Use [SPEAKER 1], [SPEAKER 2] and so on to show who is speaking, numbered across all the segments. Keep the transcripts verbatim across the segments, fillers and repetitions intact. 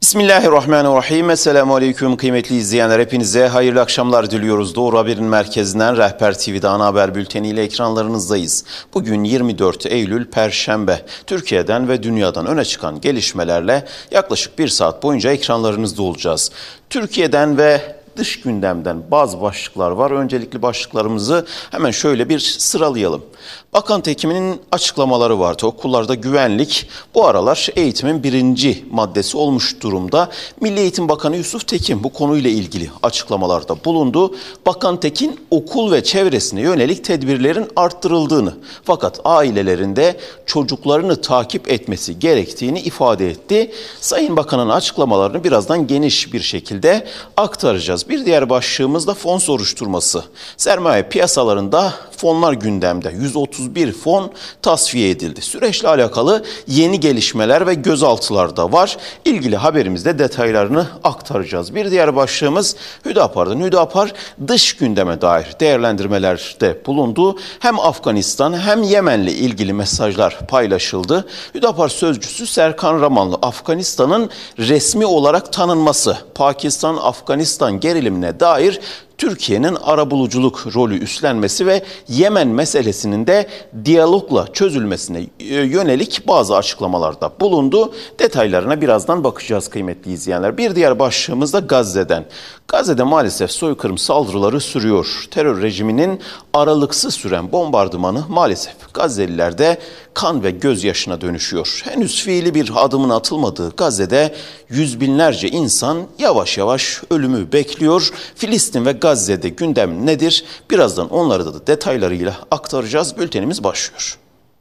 [SPEAKER 1] Bismillahirrahmanirrahim. Esselamu Aleyküm kıymetli izleyenler. Hepinize hayırlı akşamlar diliyoruz. Doğru Haber'in merkezinden Rehber T V'de ana haber bülteniyle ekranlarınızdayız. Bugün yirmi dört Eylül Perşembe. Türkiye'den ve dünyadan öne çıkan gelişmelerle yaklaşık bir saat boyunca ekranlarınızda olacağız. Türkiye'den ve dış gündemden bazı başlıklar var. Öncelikli başlıklarımızı hemen şöyle bir sıralayalım. Bakan Tekin'in açıklamaları vardı. Okullarda güvenlik bu aralar eğitimin birinci maddesi olmuş durumda. Milli Eğitim Bakanı Yusuf Tekin bu konuyla ilgili açıklamalarda bulundu. Bakan Tekin okul ve çevresine yönelik tedbirlerin arttırıldığını fakat ailelerinde çocuklarını takip etmesi gerektiğini ifade etti. Sayın Bakan'ın açıklamalarını birazdan geniş bir şekilde aktaracağız. Bir diğer başlığımız da fon soruşturması. Sermaye piyasalarında fonlar gündemde. yüz otuz bir fon tasfiye edildi. Süreçle alakalı yeni gelişmeler ve gözaltılar da var. İlgili haberimizde detaylarını aktaracağız. Bir diğer başlığımız Hüdapar'dan. Hüdapar dış gündeme dair değerlendirmelerde bulundu. Hem Afganistan hem Yemen'le ilgili mesajlar paylaşıldı. Hüdapar sözcüsü Serkan Ramanlı, Afganistan'ın resmi olarak tanınması, Pakistan-Afganistan gerilimine dair Türkiye'nin arabuluculuk rolü üstlenmesi ve Yemen meselesinin de diyalogla çözülmesine yönelik bazı açıklamalarda bulundu. Detaylarına birazdan bakacağız kıymetli izleyenler. Bir diğer başlığımız da Gazze'den. Gazze'de maalesef soykırım saldırıları sürüyor. Terör rejiminin aralıksız süren bombardımanı maalesef Gazze'lilerde kan ve gözyaşına dönüşüyor. Henüz fiili bir adımın atılmadığı Gazze'de yüz binlerce insan yavaş yavaş ölümü bekliyor. Filistin ve Gazze'de gündem nedir? Birazdan onları da detaylarıyla aktaracağız. Bültenimiz başlıyor.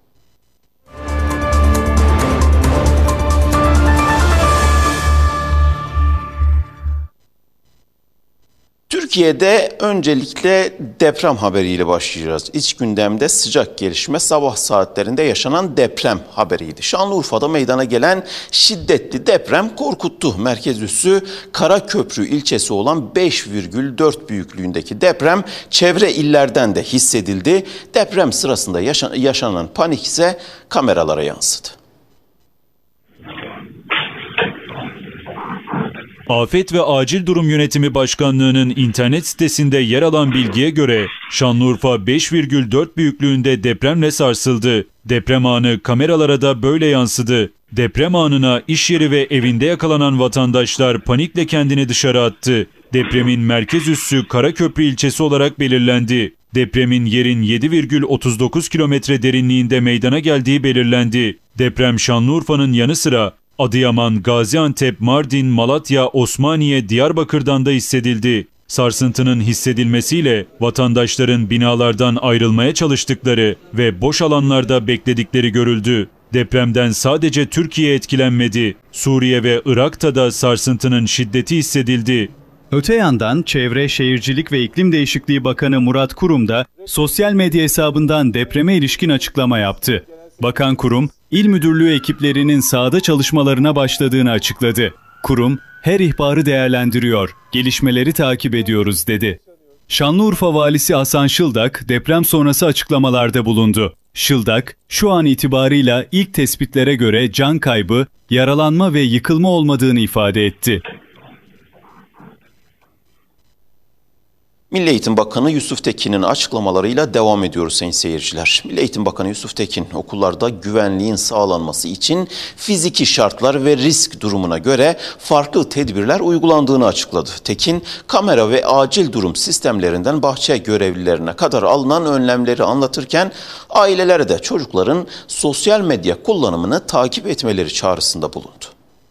[SPEAKER 1] Türkiye'de öncelikle deprem haberiyle başlayacağız. İç gündemde sıcak gelişme sabah saatlerinde yaşanan deprem haberiydi. Şanlıurfa'da meydana gelen şiddetli deprem korkuttu. Merkez üssü Karaköprü ilçesi olan beş virgül dört büyüklüğündeki deprem çevre illerden de hissedildi. Deprem sırasında yaşanan panik ise kameralara yansıdı.
[SPEAKER 2] Afet ve Acil Durum Yönetimi Başkanlığı'nın internet sitesinde yer alan bilgiye göre Şanlıurfa beş virgül dört büyüklüğünde depremle sarsıldı. Deprem anı kameralara da böyle yansıdı. Deprem anına iş yeri ve evinde yakalanan vatandaşlar panikle kendini dışarı attı. Depremin merkez üssü Karaköprü ilçesi olarak belirlendi. Depremin yerin yedi virgül otuz dokuz kilometre derinliğinde meydana geldiği belirlendi. Deprem Şanlıurfa'nın yanı sıra Adıyaman, Gaziantep, Mardin, Malatya, Osmaniye, Diyarbakır'dan da hissedildi. Sarsıntının hissedilmesiyle vatandaşların binalardan ayrılmaya çalıştıkları ve boş alanlarda bekledikleri görüldü. Depremden sadece Türkiye etkilenmedi. Suriye ve Irak'ta da sarsıntının şiddeti hissedildi.
[SPEAKER 3] Öte yandan Çevre, Şehircilik ve İklim Değişikliği Bakanı Murat Kurum da sosyal medya hesabından depreme ilişkin açıklama yaptı. Bakan Kurum, İl Müdürlüğü ekiplerinin sahada çalışmalarına başladığını açıkladı. Kurum, her ihbarı değerlendiriyor, gelişmeleri takip ediyoruz dedi. Şanlıurfa Valisi Hasan Şıldak deprem sonrası açıklamalarda bulundu. Şıldak, şu an itibarıyla ilk tespitlere göre can kaybı, yaralanma ve yıkılma olmadığını ifade etti.
[SPEAKER 1] Milli Eğitim Bakanı Yusuf Tekin'in açıklamalarıyla devam ediyoruz sayın seyirciler. Milli Eğitim Bakanı Yusuf Tekin okullarda güvenliğin sağlanması için fiziki şartlar ve risk durumuna göre farklı tedbirler uygulandığını açıkladı. Tekin, kamera ve acil durum sistemlerinden bahçe görevlilerine kadar alınan önlemleri anlatırken ailelere de çocukların sosyal medya kullanımını takip etmeleri çağrısında bulundu.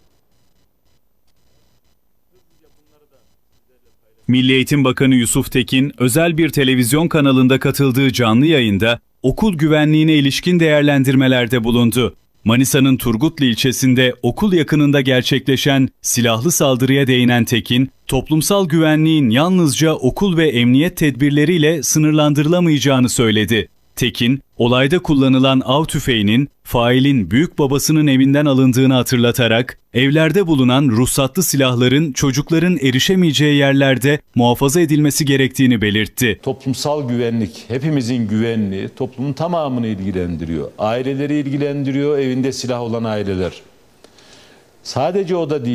[SPEAKER 3] Milli Eğitim Bakanı Yusuf Tekin, özel bir televizyon kanalında katıldığı canlı yayında okul güvenliğine ilişkin değerlendirmelerde bulundu. Manisa'nın Turgutlu ilçesinde okul yakınında gerçekleşen silahlı saldırıya değinen Tekin, toplumsal güvenliğin yalnızca okul ve emniyet tedbirleriyle sınırlandırılamayacağını söyledi. Tekin, olayda kullanılan av tüfeğinin failin büyük babasının evinden alındığını hatırlatarak, evlerde bulunan ruhsatlı silahların çocukların erişemeyeceği yerlerde muhafaza edilmesi gerektiğini belirtti.
[SPEAKER 4] Toplumsal güvenlik, hepimizin güvenliği toplumun tamamını ilgilendiriyor. Aileleri ilgilendiriyor, evinde silah olan aileler. Sadece o da değil,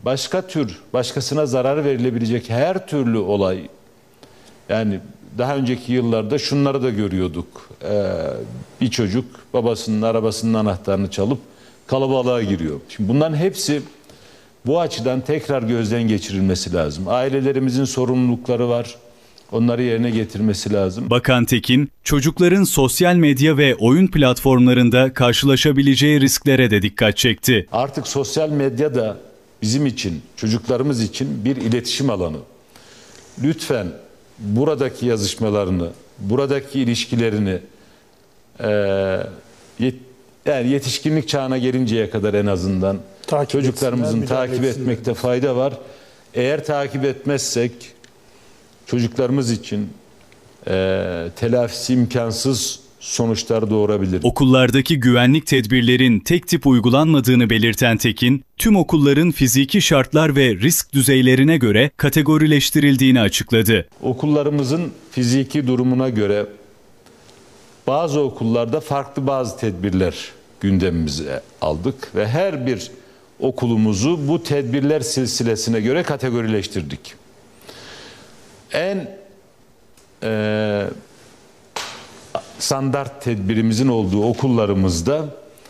[SPEAKER 4] başka tür, başkasına zarar verilebilecek her türlü olay, yani daha önceki yıllarda şunları da görüyorduk. Ee, bir çocuk babasının arabasının anahtarını çalıp kalabalığa giriyor. Şimdi bunların hepsi bu açıdan tekrar gözden geçirilmesi lazım. Ailelerimizin sorumlulukları var. Onları yerine getirmesi lazım.
[SPEAKER 3] Bakan Tekin, çocukların sosyal medya ve oyun platformlarında karşılaşabileceği risklere de dikkat çekti.
[SPEAKER 4] Artık sosyal medya da bizim için, çocuklarımız için bir iletişim alanı. Lütfen buradaki yazışmalarını, buradaki ilişkilerini e, yet, yani yetişkinlik çağına gelinceye kadar en azından takip çocuklarımızın etsinler, takip etmekte fayda var. Eğer takip etmezsek çocuklarımız için e, telafisi imkansız sonuçlar doğurabilir.
[SPEAKER 3] Okullardaki güvenlik tedbirlerin tek tip uygulanmadığını belirten Tekin, tüm okulların fiziki şartlar ve risk düzeylerine göre kategorileştirildiğini açıkladı.
[SPEAKER 4] Okullarımızın fiziki durumuna göre bazı okullarda farklı bazı tedbirler gündemimize aldık ve her bir okulumuzu bu tedbirler silsilesine göre kategorileştirdik. En e, standart tedbirimizin olduğu okullarımızda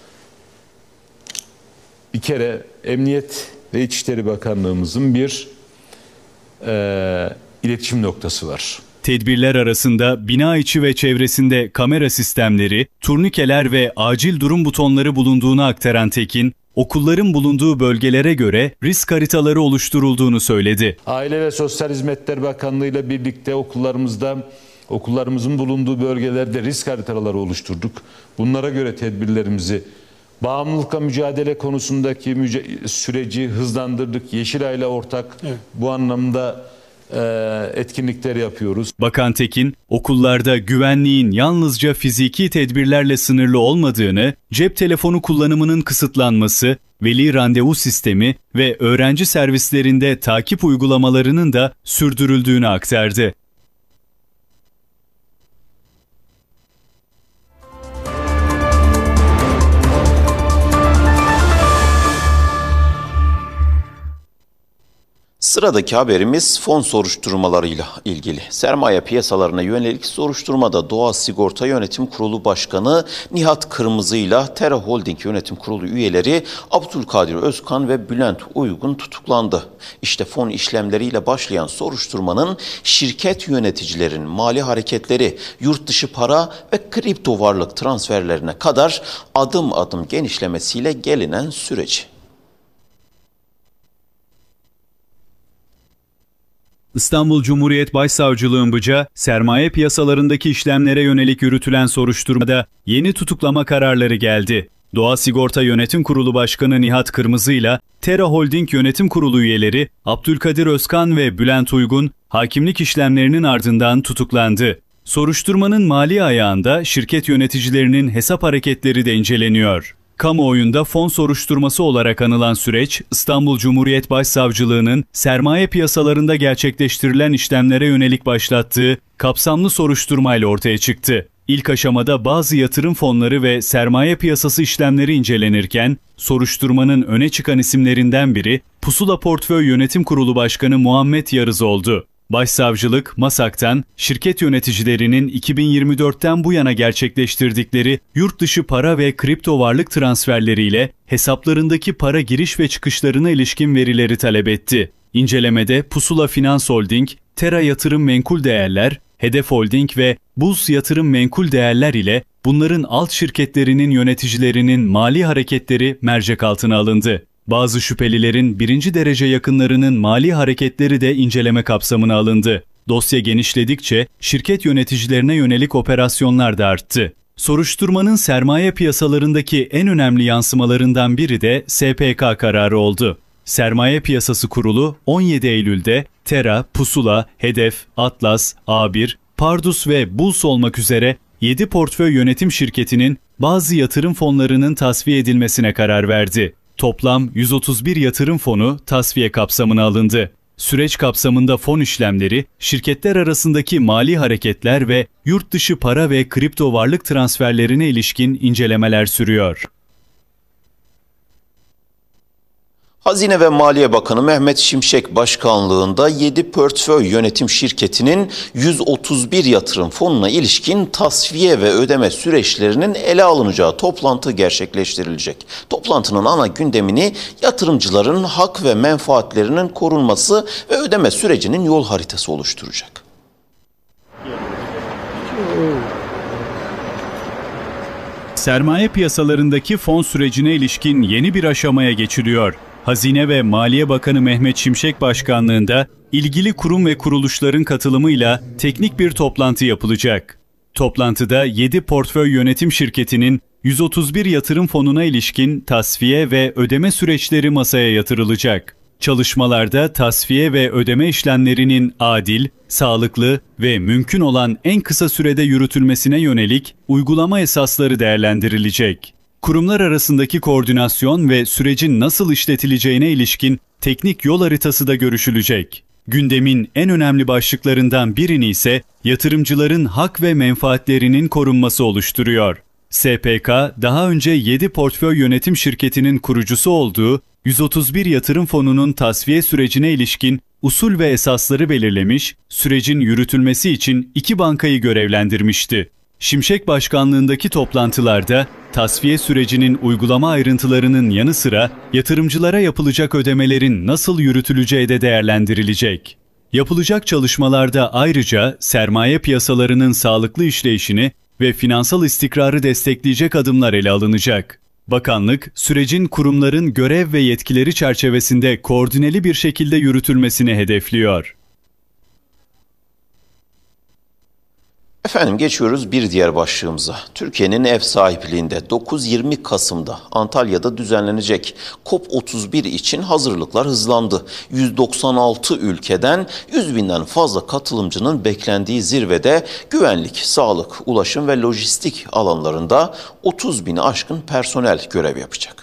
[SPEAKER 4] bir kere Emniyet ve İçişleri Bakanlığımızın bir e, iletişim noktası var.
[SPEAKER 3] Tedbirler arasında bina içi ve çevresinde kamera sistemleri, turnikeler ve acil durum butonları bulunduğunu aktaran Tekin, okulların bulunduğu bölgelere göre risk haritaları oluşturulduğunu söyledi.
[SPEAKER 4] Aile ve Sosyal Hizmetler Bakanlığı ile birlikte okullarımızda, okullarımızın bulunduğu bölgelerde risk haritaları oluşturduk. Bunlara göre tedbirlerimizi, bağımlılıkla mücadele konusundaki müce- süreci hızlandırdık. Yeşilay ile ortak evet. bu anlamda etkinlikler yapıyoruz.
[SPEAKER 3] Bakan Tekin, okullarda güvenliğin yalnızca fiziki tedbirlerle sınırlı olmadığını, cep telefonu kullanımının kısıtlanması, veli randevu sistemi ve öğrenci servislerinde takip uygulamalarının da sürdürüldüğünü aktardı.
[SPEAKER 1] Sıradaki haberimiz fon soruşturmalarıyla ilgili. Sermaye piyasalarına yönelik soruşturmada Doğa Sigorta Yönetim Kurulu Başkanı Nihat Kırmızı ile Tera Holding Yönetim Kurulu üyeleri Abdülkadir Özkan ve Bülent Uygun tutuklandı. İşte fon işlemleriyle başlayan soruşturmanın şirket yöneticilerin mali hareketleri, yurt dışı para ve kripto varlık transferlerine kadar adım adım genişlemesiyle gelinen süreci.
[SPEAKER 3] İstanbul Cumhuriyet Başsavcılığı'nca sermaye piyasalarındaki işlemlere yönelik yürütülen soruşturmada yeni tutuklama kararları geldi. Doğa Sigorta Yönetim Kurulu Başkanı Nihat Kırmızı ile Tera Holding Yönetim Kurulu üyeleri Abdülkadir Özkan ve Bülent Uygun hakimlik işlemlerinin ardından tutuklandı. Soruşturmanın mali ayağında şirket yöneticilerinin hesap hareketleri de inceleniyor. Kamuoyunda fon soruşturması olarak anılan süreç, İstanbul Cumhuriyet Başsavcılığı'nın sermaye piyasalarında gerçekleştirilen işlemlere yönelik başlattığı kapsamlı soruşturmayla ortaya çıktı. İlk aşamada bazı yatırım fonları ve sermaye piyasası işlemleri incelenirken, soruşturmanın öne çıkan isimlerinden biri Pusula Portföy Yönetim Kurulu Başkanı Muhammed Yarız oldu. Başsavcılık, MASAK'tan şirket yöneticilerinin iki bin yirmi dörtten bu yana gerçekleştirdikleri yurt dışı para ve kripto varlık transferleriyle hesaplarındaki para giriş ve çıkışlarına ilişkin verileri talep etti. İncelemede Pusula Finans Holding, Tera Yatırım Menkul Değerler, Hedef Holding ve Buz Yatırım Menkul Değerler ile bunların alt şirketlerinin yöneticilerinin mali hareketleri mercek altına alındı. Bazı şüphelilerin birinci derece yakınlarının mali hareketleri de inceleme kapsamına alındı. Dosya genişledikçe şirket yöneticilerine yönelik operasyonlar da arttı. Soruşturmanın sermaye piyasalarındaki en önemli yansımalarından biri de S P K kararı oldu. Sermaye Piyasası Kurulu on yedi Eylül'de Tera, Pusula, Hedef, Atlas, A bir, Pardus ve Bulls olmak üzere yedi portföy yönetim şirketinin bazı yatırım fonlarının tasfiye edilmesine karar verdi. Toplam yüz otuz bir yatırım fonu tasfiye kapsamına alındı. Süreç kapsamında fon işlemleri, şirketler arasındaki mali hareketler ve yurt dışı para ve kripto varlık transferlerine ilişkin incelemeler sürüyor.
[SPEAKER 1] Hazine ve Maliye Bakanı Mehmet Şimşek başkanlığında yedi portföy yönetim şirketinin yüz otuz bir yatırım fonuna ilişkin tasfiye ve ödeme süreçlerinin ele alınacağı toplantı gerçekleştirilecek. Toplantının ana gündemini yatırımcıların hak ve menfaatlerinin korunması ve ödeme sürecinin yol haritası oluşturacak.
[SPEAKER 3] Sermaye piyasalarındaki fon sürecine ilişkin yeni bir aşamaya geçiliyor. Hazine ve Maliye Bakanı Mehmet Şimşek başkanlığında ilgili kurum ve kuruluşların katılımıyla teknik bir toplantı yapılacak. Toplantıda yedi portföy yönetim şirketinin yüz otuz bir yatırım fonuna ilişkin tasfiye ve ödeme süreçleri masaya yatırılacak. Çalışmalarda tasfiye ve ödeme işlemlerinin adil, sağlıklı ve mümkün olan en kısa sürede yürütülmesine yönelik uygulama esasları değerlendirilecek. Kurumlar arasındaki koordinasyon ve sürecin nasıl işletileceğine ilişkin teknik yol haritası da görüşülecek. Gündemin en önemli başlıklarından birini ise yatırımcıların hak ve menfaatlerinin korunması oluşturuyor. S P K, daha önce yedi portföy yönetim şirketinin kurucusu olduğu yüz otuz bir yatırım fonunun tasfiye sürecine ilişkin usul ve esasları belirlemiş, sürecin yürütülmesi için iki bankayı görevlendirmişti. Şimşek başkanlığındaki toplantılarda tasfiye sürecinin uygulama ayrıntılarının yanı sıra yatırımcılara yapılacak ödemelerin nasıl yürütüleceği de değerlendirilecek. Yapılacak çalışmalarda ayrıca sermaye piyasalarının sağlıklı işleyişini ve finansal istikrarı destekleyecek adımlar ele alınacak. Bakanlık, sürecin kurumların görev ve yetkileri çerçevesinde koordineli bir şekilde yürütülmesini hedefliyor.
[SPEAKER 1] Efendim geçiyoruz bir diğer başlığımıza. Türkiye'nin ev sahipliğinde dokuz yirmi Kasım'da Antalya'da düzenlenecek COP otuz bir için hazırlıklar hızlandı. yüz doksan altı ülkeden yüz binden fazla katılımcının beklendiği zirvede güvenlik, sağlık, ulaşım ve lojistik alanlarında otuz bini aşkın personel görev yapacak.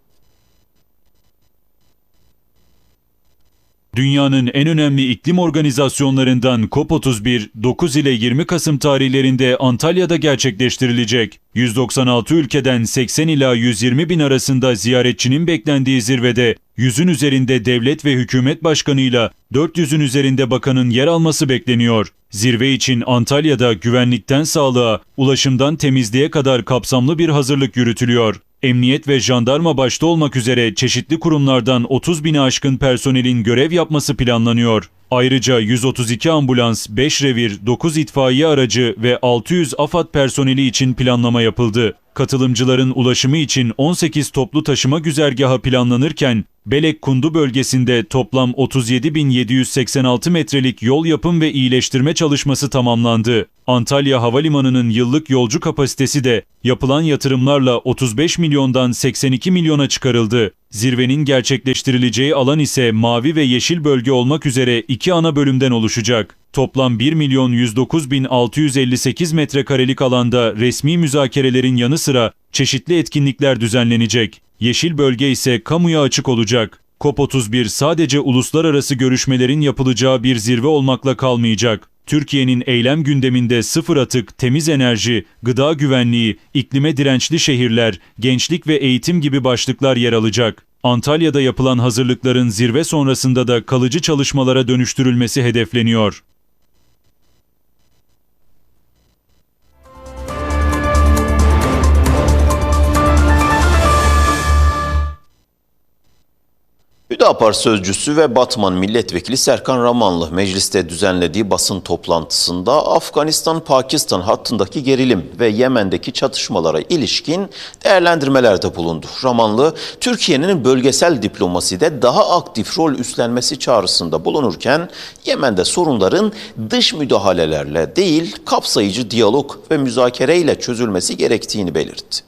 [SPEAKER 2] Dünyanın en önemli iklim organizasyonlarından COP otuz bir, dokuz ile yirmi Kasım tarihlerinde Antalya'da gerçekleştirilecek. yüz doksan altı ülkeden seksen ila yüz yirmi bin arasında ziyaretçinin beklendiği zirvede yüzün üzerinde devlet ve hükümet başkanıyla dört yüzün üzerinde bakanın yer alması bekleniyor. Zirve için Antalya'da güvenlikten sağlığa, ulaşımdan temizliğe kadar kapsamlı bir hazırlık yürütülüyor. Emniyet ve jandarma başta olmak üzere çeşitli kurumlardan otuz bini aşkın personelin görev yapması planlanıyor. Ayrıca yüz otuz iki ambulans, beş revir, dokuz itfaiye aracı ve altı yüz AFAD personeli için planlama yapıldı. Katılımcıların ulaşımı için on sekiz toplu taşıma güzergahı planlanırken, Belek-Kundu bölgesinde toplam otuz yedi bin yedi yüz seksen altı metrelik yol yapım ve iyileştirme çalışması tamamlandı. Antalya Havalimanı'nın yıllık yolcu kapasitesi de yapılan yatırımlarla otuz beş milyondan seksen iki milyona çıkarıldı. Zirvenin gerçekleştirileceği alan ise mavi ve yeşil bölge olmak üzere iki ana bölümden oluşacak. Toplam bir milyon yüz dokuz bin altı yüz elli sekiz metrekarelik alanda resmi müzakerelerin yanı sıra çeşitli etkinlikler düzenlenecek. Yeşil bölge ise kamuya açık olacak. COP otuz bir sadece uluslararası görüşmelerin yapılacağı bir zirve olmakla kalmayacak. Türkiye'nin eylem gündeminde sıfır atık, temiz enerji, gıda güvenliği, iklime dirençli şehirler, gençlik ve eğitim gibi başlıklar yer alacak. Antalya'da yapılan hazırlıkların zirve sonrasında da kalıcı çalışmalara dönüştürülmesi hedefleniyor.
[SPEAKER 1] Hüdapar sözcüsü ve Batman milletvekili Serkan Ramanlı mecliste düzenlediği basın toplantısında Afganistan-Pakistan hattındaki gerilim ve Yemen'deki çatışmalara ilişkin değerlendirmelerde bulundu. Ramanlı, Türkiye'nin bölgesel diplomaside daha aktif rol üstlenmesi çağrısında bulunurken Yemen'de sorunların dış müdahalelerle değil kapsayıcı diyalog ve müzakereyle çözülmesi gerektiğini belirtti.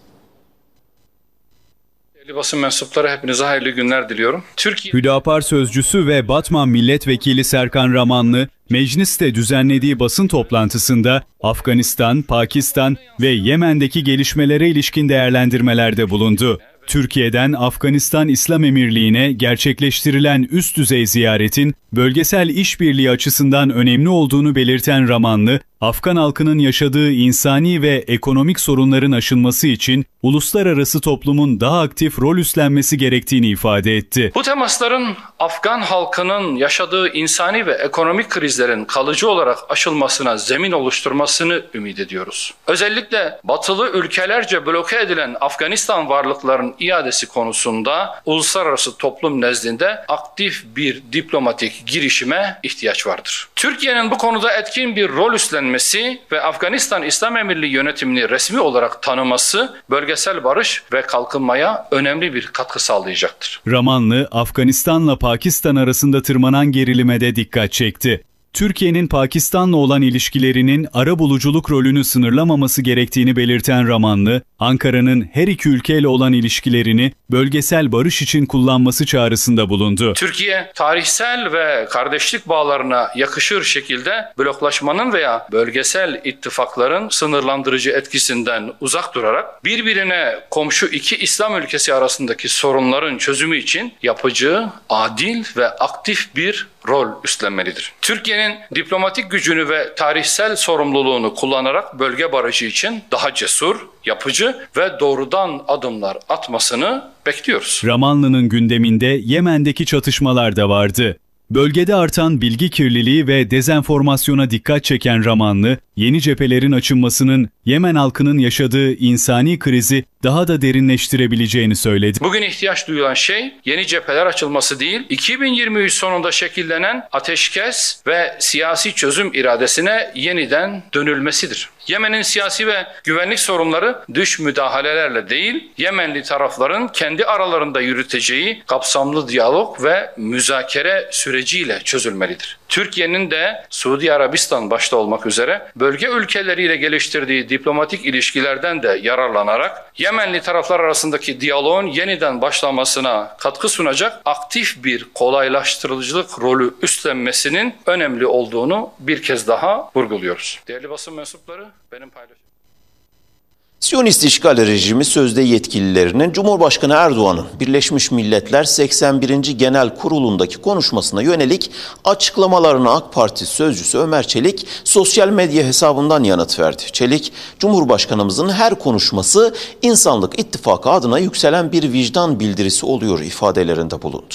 [SPEAKER 5] Basın mensupları hepinize hayırlı günler diliyorum. Türkiye
[SPEAKER 3] Hüdapar sözcüsü ve Batman milletvekili Serkan Ramanlı, mecliste düzenlediği basın toplantısında Afganistan, Pakistan ve Yemen'deki gelişmelere ilişkin değerlendirmelerde bulundu. Türkiye'den Afganistan İslam Emirliği'ne gerçekleştirilen üst düzey ziyaretin bölgesel işbirliği açısından önemli olduğunu belirten Ramanlı, Afgan halkının yaşadığı insani ve ekonomik sorunların aşılması için uluslararası toplumun daha aktif rol üstlenmesi gerektiğini ifade etti.
[SPEAKER 5] Bu temasların Afgan halkının yaşadığı insani ve ekonomik krizlerin kalıcı olarak aşılmasına zemin oluşturmasını ümit ediyoruz. Özellikle batılı ülkelerce bloke edilen Afganistan varlıklarının iadesi konusunda uluslararası toplum nezdinde aktif bir diplomatik girişime ihtiyaç vardır. Türkiye'nin bu konuda etkin bir rol üstlenmesi ve Afganistan İslam Emirliği yönetimini resmi olarak tanıması bölgesel barış ve kalkınmaya önemli bir katkı sağlayacaktır.
[SPEAKER 3] Ramanlı, Afganistan'la Pakistan arasında tırmanan gerilime de dikkat çekti. Türkiye'nin Pakistan'la olan ilişkilerinin arabuluculuk rolünü sınırlamaması gerektiğini belirten Ramanlı, Ankara'nın her iki ülkeyle olan ilişkilerini bölgesel barış için kullanması çağrısında bulundu.
[SPEAKER 5] Türkiye, tarihsel ve kardeşlik bağlarına yakışır şekilde bloklaşmanın veya bölgesel ittifakların sınırlandırıcı etkisinden uzak durarak birbirine komşu iki İslam ülkesi arasındaki sorunların çözümü için yapıcı, adil ve aktif bir rol üstlenmelidir. Türkiye'nin diplomatik gücünü ve tarihsel sorumluluğunu kullanarak bölge barışı için daha cesur, yapıcı ve doğrudan adımlar atmasını bekliyoruz.
[SPEAKER 3] Ramanlı'nın gündeminde Yemen'deki çatışmalar da vardı. Bölgede artan bilgi kirliliği ve dezenformasyona dikkat çeken Ramanlı, yeni cephelerin açılmasının Yemen halkının yaşadığı insani krizi daha da derinleştirebileceğini söyledi.
[SPEAKER 5] Bugün ihtiyaç duyulan şey yeni cepheler açılması değil, iki bin yirmi üç sonunda şekillenen ateşkes ve siyasi çözüm iradesine yeniden dönülmesidir. Yemen'in siyasi ve güvenlik sorunları dış müdahalelerle değil, Yemenli tarafların kendi aralarında yürüteceği kapsamlı diyalog ve müzakere süreciyle çözülmelidir. Türkiye'nin de Suudi Arabistan başta olmak üzere bölge ülkeleriyle geliştirdiği diplomatik ilişkilerden de yararlanarak Yemenli taraflar arasındaki diyaloğun yeniden başlamasına katkı sunacak aktif bir kolaylaştırıcılık rolü üstlenmesinin önemli olduğunu bir kez daha vurguluyoruz. Değerli basın mensupları, benim paylaşım.
[SPEAKER 1] Siyonist işgal rejimi sözde yetkililerinin Cumhurbaşkanı Erdoğan'ın Birleşmiş Milletler seksen birinci Genel Kurulu'ndaki konuşmasına yönelik açıklamalarına AK Parti sözcüsü Ömer Çelik sosyal medya hesabından yanıt verdi. Çelik, Cumhurbaşkanımızın her konuşması İnsanlık İttifakı adına yükselen bir vicdan bildirisi oluyor ifadelerinde bulundu.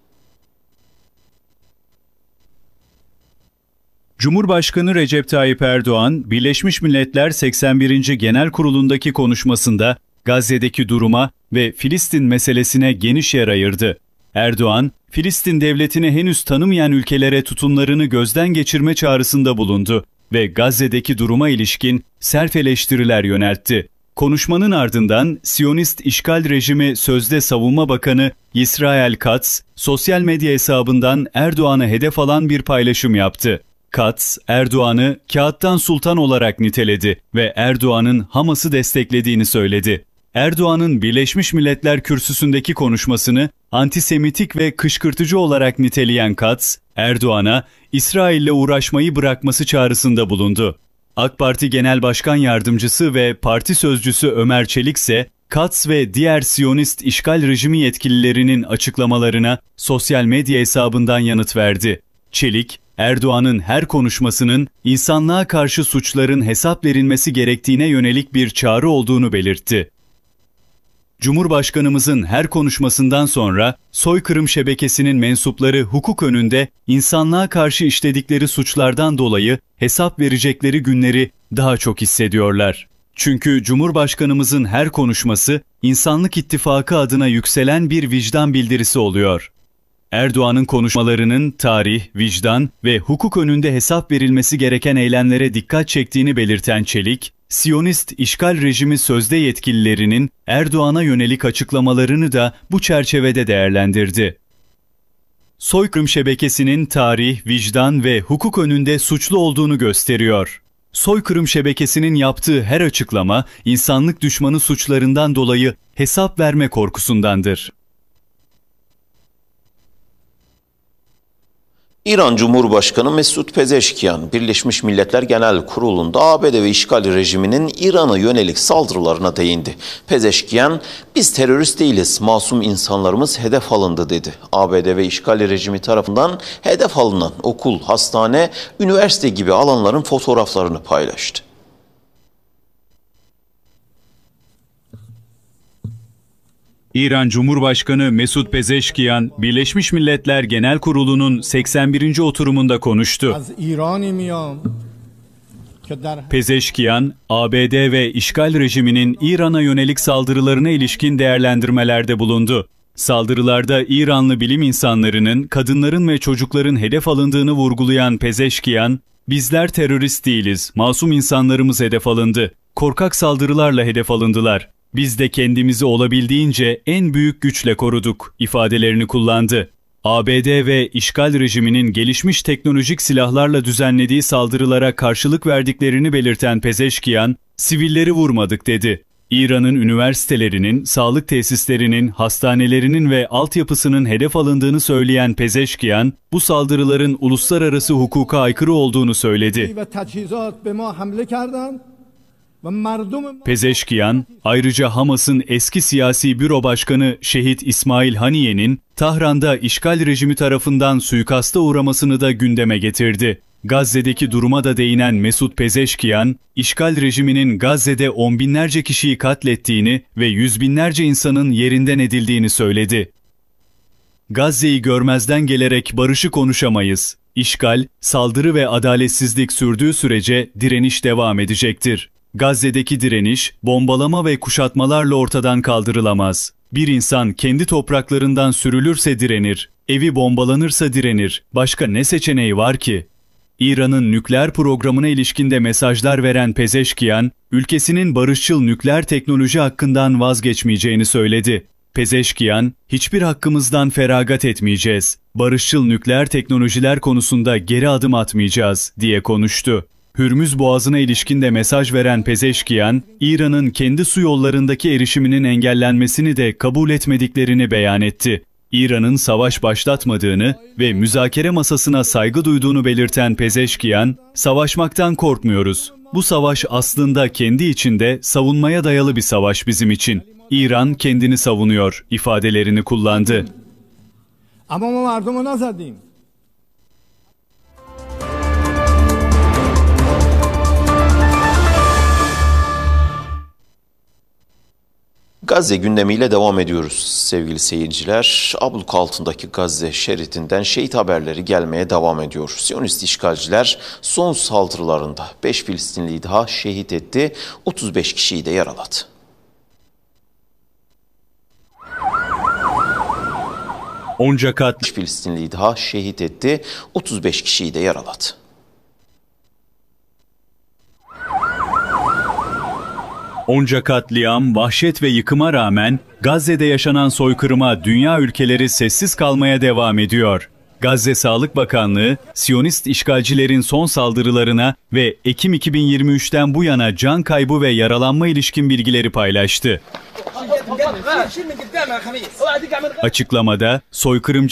[SPEAKER 3] Cumhurbaşkanı Recep Tayyip Erdoğan, Birleşmiş Milletler seksen birinci Genel Kurulu'ndaki konuşmasında Gazze'deki duruma ve Filistin meselesine geniş yer ayırdı. Erdoğan, Filistin devletini henüz tanımayan ülkelere tutumlarını gözden geçirme çağrısında bulundu ve Gazze'deki duruma ilişkin sert eleştiriler yöneltti. Konuşmanın ardından Siyonist işgal rejimi sözde Savunma Bakanı Yisrael Katz, sosyal medya hesabından Erdoğan'ı hedef alan bir paylaşım yaptı. Katz, Erdoğan'ı kağıttan sultan olarak niteledi ve Erdoğan'ın Hamas'ı desteklediğini söyledi. Erdoğan'ın Birleşmiş Milletler kürsüsündeki konuşmasını antisemitik ve kışkırtıcı olarak niteleyen Katz, Erdoğan'a İsrail'le uğraşmayı bırakması çağrısında bulundu. AK Parti Genel Başkan Yardımcısı ve parti sözcüsü Ömer Çelik ise Katz ve diğer Siyonist işgal rejimi yetkililerinin açıklamalarına sosyal medya hesabından yanıt verdi. Çelik, Erdoğan'ın her konuşmasının insanlığa karşı suçların hesap verilmesi gerektiğine yönelik bir çağrı olduğunu belirtti. Cumhurbaşkanımızın her konuşmasından sonra soykırım şebekesinin mensupları hukuk önünde insanlığa karşı işledikleri suçlardan dolayı hesap verecekleri günleri daha çok hissediyorlar. Çünkü Cumhurbaşkanımızın her konuşması İnsanlık İttifakı adına yükselen bir vicdan bildirisi oluyor. Erdoğan'ın konuşmalarının tarih, vicdan ve hukuk önünde hesap verilmesi gereken eylemlere dikkat çektiğini belirten Çelik, Siyonist işgal rejimi sözde yetkililerinin Erdoğan'a yönelik açıklamalarını da bu çerçevede değerlendirdi. Soykırım şebekesinin tarih, vicdan ve hukuk önünde suçlu olduğunu gösteriyor. Soykırım şebekesinin yaptığı her açıklama insanlık düşmanı suçlarından dolayı hesap verme korkusundandır.
[SPEAKER 1] İran Cumhurbaşkanı Mesut Pezeşkiyan, Birleşmiş Milletler Genel Kurulu'nda A B D ve işgal rejiminin İran'a yönelik saldırılarına değindi. Pezeşkiyan, "Biz terörist değiliz, masum insanlarımız hedef alındı" dedi. A B D ve işgal rejimi tarafından hedef alınan okul, hastane, üniversite gibi alanların fotoğraflarını paylaştı.
[SPEAKER 3] İran Cumhurbaşkanı Mesut Pezeşkiyan, Birleşmiş Milletler Genel Kurulu'nun seksen birinci oturumunda konuştu. Pezeşkiyan, A B D ve işgal rejiminin İran'a yönelik saldırılarına ilişkin değerlendirmelerde bulundu. Saldırılarda İranlı bilim insanlarının, kadınların ve çocukların hedef alındığını vurgulayan Pezeşkiyan, "Bizler terörist değiliz, masum insanlarımız hedef alındı. Korkak saldırılarla hedef alındılar. Biz de kendimizi olabildiğince en büyük güçle koruduk" ifadelerini kullandı. A B D ve işgal rejiminin gelişmiş teknolojik silahlarla düzenlediği saldırılara karşılık verdiklerini belirten Pezeşkiyan, "Sivilleri vurmadık" dedi. İran'ın üniversitelerinin, sağlık tesislerinin, hastanelerinin ve altyapısının hedef alındığını söyleyen Pezeşkiyan, bu saldırıların uluslararası hukuka aykırı olduğunu söyledi. Pezeşkiyan, ayrıca Hamas'ın eski siyasi büro başkanı Şehit İsmail Haniye'nin Tahran'da işgal rejimi tarafından suikasta uğramasını da gündeme getirdi. Gazze'deki duruma da değinen Mesut Pezeşkiyan, işgal rejiminin Gazze'de on binlerce kişiyi katlettiğini ve yüz binlerce insanın yerinden edildiğini söyledi. "Gazze'yi görmezden gelerek barışı konuşamayız. İşgal, saldırı ve adaletsizlik sürdüğü sürece direniş devam edecektir. Gazze'deki direniş, bombalama ve kuşatmalarla ortadan kaldırılamaz. Bir insan kendi topraklarından sürülürse direnir, evi bombalanırsa direnir. Başka ne seçeneği var ki?" İran'ın nükleer programına ilişkinde mesajlar veren Pezeşkiyan, ülkesinin barışçıl nükleer teknoloji hakkından vazgeçmeyeceğini söyledi. Pezeşkiyan, "Hiçbir hakkımızdan feragat etmeyeceğiz. Barışçıl nükleer teknolojiler konusunda geri adım atmayacağız" diye konuştu. Hürmüz Boğazı'na ilişkin de mesaj veren Pezeşkiyan, İran'ın kendi su yollarındaki erişiminin engellenmesini de kabul etmediklerini beyan etti. İran'ın savaş başlatmadığını ve müzakere masasına saygı duyduğunu belirten Pezeşkiyan, "Savaşmaktan korkmuyoruz. Bu savaş aslında kendi içinde savunmaya dayalı bir savaş bizim için. İran kendini savunuyor" ifadelerini kullandı.
[SPEAKER 1] Gazze gündemiyle devam ediyoruz sevgili seyirciler. Abluk altındaki Gazze şeridinden şehit haberleri gelmeye devam ediyor. Siyonist işgalciler son saldırılarında beş Filistinliyi daha şehit etti, otuz beş kişiyi de yaraladı.
[SPEAKER 3] Onca kat
[SPEAKER 1] beş Filistinliyi daha şehit etti, otuz beş kişiyi de yaraladı.
[SPEAKER 3] Onca katliam, vahşet ve yıkıma rağmen Gazze'de yaşanan soykırıma dünya ülkeleri sessiz kalmaya devam ediyor. Gazze Sağlık Bakanlığı, Siyonist işgalcilerin son saldırılarına ve Ekim iki bin yirmi üçten bu yana can kaybı ve yaralanma ilişkin bilgileri paylaştı. Açıklamada, soykırımcı